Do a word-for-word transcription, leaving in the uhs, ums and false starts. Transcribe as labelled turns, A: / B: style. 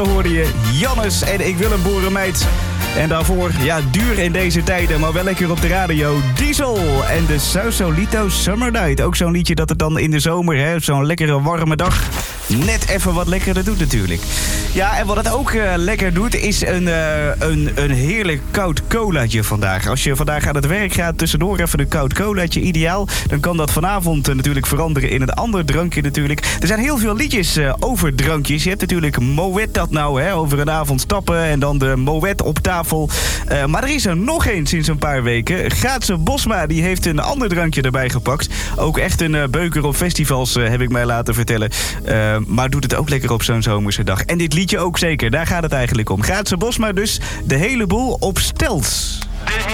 A: Hoorde je Jannes en Ik wil een boerenmeid. En daarvoor, ja, duur in deze tijden, maar wel lekker op de radio. Diesel en de Sausalito Summer Night. Ook zo'n liedje dat het dan in de zomer, hè, zo'n lekkere warme dag, net even wat lekkerder doet natuurlijk. Ja, en wat het ook uh, lekker doet, is een, uh, een, een heerlijk koud colaatje vandaag. Als je vandaag aan het werk gaat, tussendoor even een koud colaatje, ideaal. Dan kan dat vanavond uh, natuurlijk veranderen in een ander drankje natuurlijk. Er zijn heel veel liedjes uh, over drankjes. Je hebt natuurlijk Moet dat nou, hè, over een avond stappen en dan de Moet op tafel. Uh, maar er is er nog één sinds een paar weken. Gaatse Bosma, die heeft een ander drankje erbij gepakt. Ook echt een uh, beuker op festivals, uh, heb ik mij laten vertellen. Uh, maar doet het ook lekker op zo'n zomerse dag. En dit liedje ook zeker, daar gaat het eigenlijk om. Gaatse Bosma dus, de hele boel op stelt.